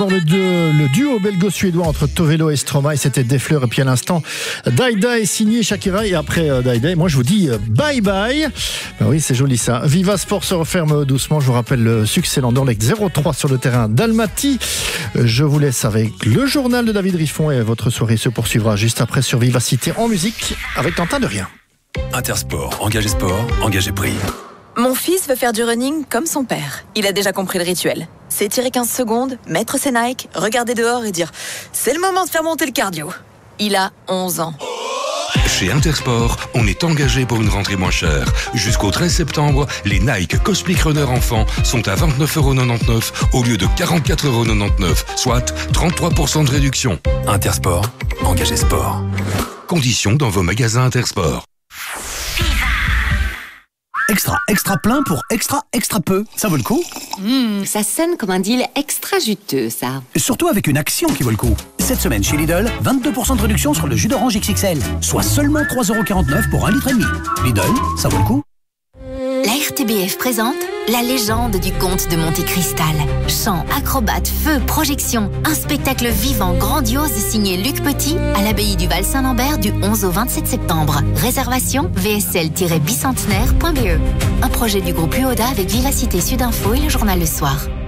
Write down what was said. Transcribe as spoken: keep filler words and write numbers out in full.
Le, duo, le duo belgo-suédois entre Tovelo et Stromae, c'était Des Fleurs, et puis à l'instant Daida est signé Shakira, et après euh, Daida, moi je vous dis euh, bye bye. Ben oui, c'est joli ça. Viva Sport se referme doucement. Je vous rappelle le succès l'Anderlecht zéro trois sur le terrain d'Almaty. Je vous laisse avec le journal de David Riffon, et votre soirée se poursuivra juste après sur Vivacité en musique avec Quentin de Rien. Intersport, engagé sport, engagé prix. Mon fils veut faire du running comme son père. Il a déjà compris le rituel. S'étirer quinze secondes, mettre ses Nike, regarder dehors et dire « C'est le moment de faire monter le cardio ». Il a onze ans. Chez Intersport, on est engagé pour une rentrée moins chère. Jusqu'au treize septembre, les Nike Cosmic Runner enfants sont à vingt-neuf euros quatre-vingt-dix-neuf au lieu de quarante-quatre euros quatre-vingt-dix-neuf, soit trente-trois pour cent de réduction. Intersport, engagé sport. Conditions dans vos magasins Intersport. Extra, extra plein pour extra, extra peu. Ça vaut le coup? Mmh, ça sonne comme un deal extra juteux, ça. Surtout avec une action qui vaut le coup. Cette semaine chez Lidl, vingt-deux pour cent de réduction sur le jus d'orange X X L. Soit seulement trois euros quarante-neuf pour un litre et demi. Lidl, ça vaut le coup. La R T B F présente la légende du comte de Monte Cristal. Chant, acrobates, feu, projections. Un spectacle vivant, grandiose signé Luc Petit à l'abbaye du Val-Saint-Lambert du onze au vingt-sept septembre. Réservation v s l tiret bicentenaire point b e. Un projet du groupe U O D A avec Vivacité Sud Info et le journal Le Soir.